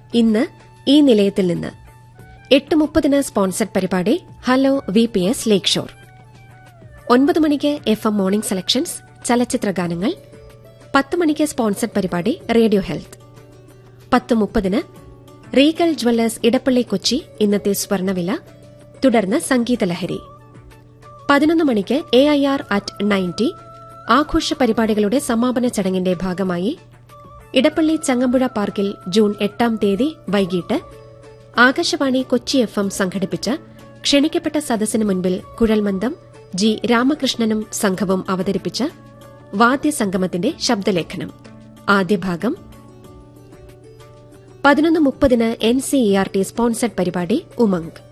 ഇന്ന് ഈ നിലയത്തിൽ നിന്ന് 8:30 സ്പോൺസർഡ് പരിപാടി ഹലോ VPS ലേക്ക് ഷോർ. 9 മണിക്ക് FM മോർണിംഗ് സെലക്ഷൻസ് ചലച്ചിത്ര ഗാനങ്ങൾ. 10 മണിക്ക് സ്പോൺസർഡ് പരിപാടി radio health. 10:30 Regal Jewellers Edappally Kochi ഇന്നത്തെ സ്വർണ്ണവില. തുടർന്ന് സംഗീതലഹരി. 11 മണിക്ക് AIR at 90 ആഘോഷ പരിപാടികളുടെ സമാപന ചടങ്ങിന്റെ ഭാഗമായി ഇടപ്പള്ളി ചങ്ങമ്പുഴ പാർക്കിൽ ജൂൺ 8 വൈകിട്ട് ആകാശവാണി കൊച്ചി FM സംഘടിപ്പിച്ച ക്ഷണിക്കപ്പെട്ട സദസ്സിന് മുൻപിൽ കുഴൽമന്ദം ജി രാമകൃഷ്ണനും സംഘവും അവതരിപ്പിച്ച വാദ്യസംഗമത്തിന്റെ ശബ്ദലേഖനം. ആദ്യ ഭാഗം. 11:30 NCERT സ്പോൺസർഡ് പരിപാടി ഉമംഗ്.